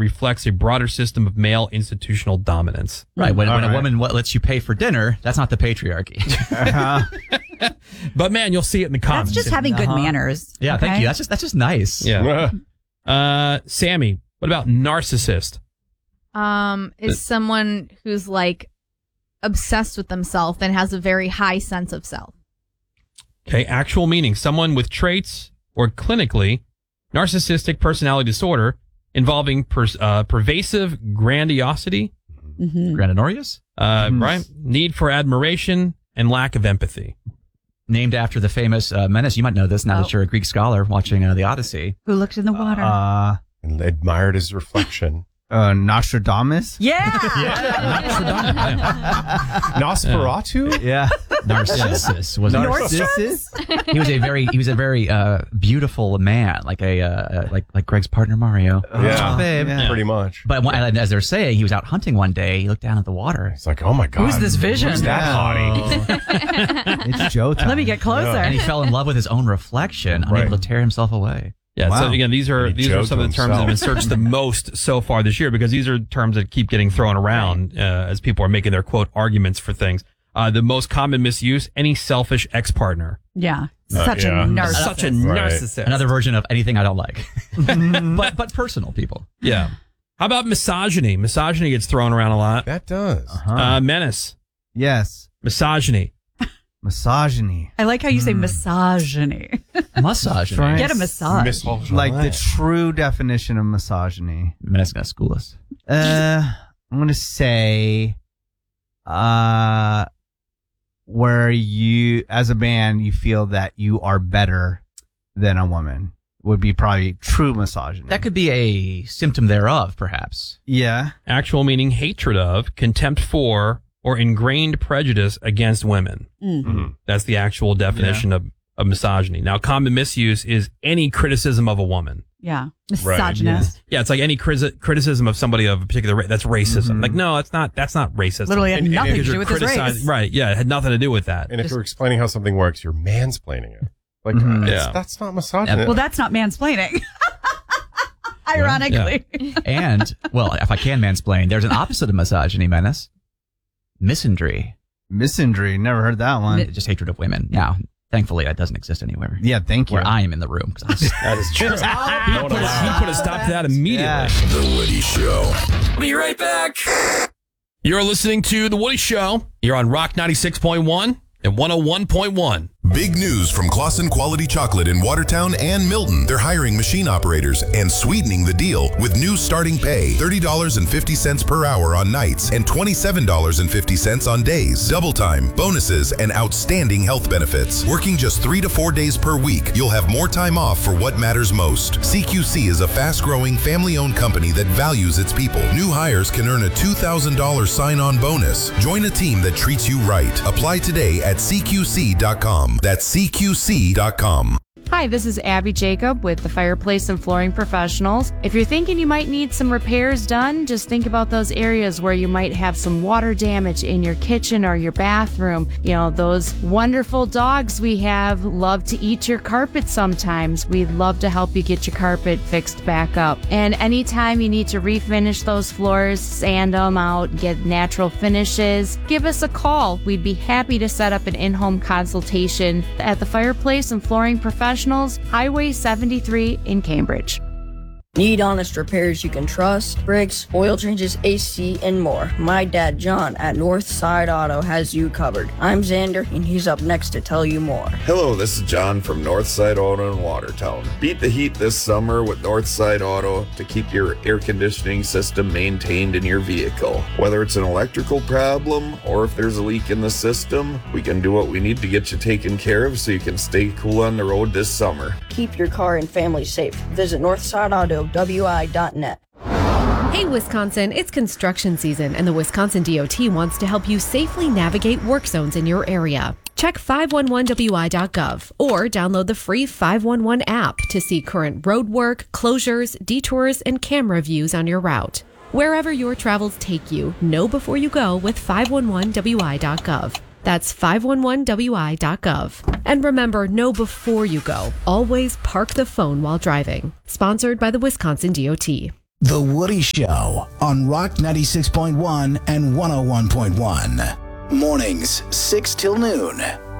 reflects a broader system of male institutional dominance. Right. When a woman lets you pay for dinner, that's not the patriarchy. But man, you'll see it in the comments. That's just having good manners. Yeah, okay? thank you. That's just nice. Yeah. Sammy, what about narcissist? Is someone who's like obsessed with themselves and has a very high sense of self. Okay, actual meaning, someone with traits or clinically narcissistic personality disorder involving pervasive grandiosity, Grandinorius? right? Need for admiration and lack of empathy. Named after the famous Menace. You might know this now that you're a Greek scholar watching the Odyssey. Who looked in the water? And admired his reflection. Nostradamus? Yeah. Nosferatu? Yeah. Narcissus was Narcissus? He was a very beautiful man, like like Greg's partner Mario. Yeah, babe. Yeah. Pretty much. But as they're saying, he was out hunting one day. He looked down at the water. It's like, oh my God. Who's this vision? Who's that hottie? It's Joe time. Let me get closer. And he fell in love with his own reflection, unable to tear himself away. Yeah, Wow. so again, these are some of the terms that have been himself. searched the most so far this year because these are terms that keep getting thrown around as people are making their quote arguments for things. The most common misuse: any selfish ex-partner. Yeah. Such yeah. a narcissist. Such a narcissist. Another version of anything I don't like, but personal people. Yeah. How about misogyny? Misogyny gets thrown around a lot. That does. Menace. Yes. Misogyny. Misogyny. I like how you say misogyny. Massage. Try- Get a massage. Like the true definition of misogyny. Menace gonna school us. I'm going to say where you, as a man, you feel that you are better than a woman would be probably true misogyny. That could be a symptom thereof, perhaps. Yeah. Actual meaning: hatred of, contempt for, or ingrained prejudice against women. That's the actual definition of misogyny. Now, common misuse is any criticism of a woman. Yeah. Misogynist. Yeah, it's like any criticism of somebody of a particular race. That's racism. Like, no, that's not racism. Literally had nothing Because to do you're with his race. criticizing- Right, yeah, it had nothing to do with that. And if you're explaining how something works, you're mansplaining it. Like, that's not misogyny. Well, that's not mansplaining. Ironically. And, well, if I can mansplain, there's an opposite of misogyny, Menace. Misandry. Misandry. Never heard that one. Just hatred of women. Now, thankfully, that doesn't exist anywhere. Yeah, thank you. Where I am in the room. That is true. He put a stop to that immediately. Yeah. The Woody Show. Be right back. You're listening to The Woody Show. You're on Rock 96.1 and 101.1. Big news from Claussen Quality Chocolate in Watertown and Milton. They're hiring machine operators and sweetening the deal with new starting pay, $30.50 per hour on nights and $27.50 on days. Double time, bonuses, and outstanding health benefits. Working just 3 to 4 days per week, you'll have more time off for what matters most. CQC is a fast-growing, family-owned company that values its people. New hires can earn a $2,000 sign-on bonus. Join a team that treats you right. Apply today at CQC.com. That's CQC.com. Hi, this is Abby Jacob with the Fireplace and Flooring Professionals. If you're thinking you might need some repairs done, just think about those areas where you might have some water damage in your kitchen or your bathroom. You know, those wonderful dogs we have love to eat your carpet sometimes. We'd love to help you get your carpet fixed back up. And anytime you need to refinish those floors, sand them out, get natural finishes, give us a call. We'd be happy to set up an in-home consultation at the Fireplace and Flooring Professionals, Highway 73 in Cambridge. Need honest repairs you can trust? Brakes, oil changes, AC, and more. My dad, John, at Northside Auto has you covered. I'm Xander, and he's up next to tell you more. Hello, this is John from Northside Auto in Watertown. Beat the heat this summer with Northside Auto to keep your air conditioning system maintained in your vehicle. Whether it's an electrical problem or if there's a leak in the system, we can do what we need to get you taken care of so you can stay cool on the road this summer. Keep your car and family safe. Visit NorthsideAutoWI.net. Hey Wisconsin, it's construction season and the Wisconsin DOT wants to help you safely navigate work zones in your area. Check 511wi.gov or download the free 511 app to see current road work, closures, detours, and camera views on your route. Wherever your travels take you, know before you go with 511wi.gov. That's 511wi.gov. And remember, know before you go. Always park the phone while driving. Sponsored by the Wisconsin DOT. The Woody Show on Rock 96.1 and 101.1. Mornings, 6 till noon.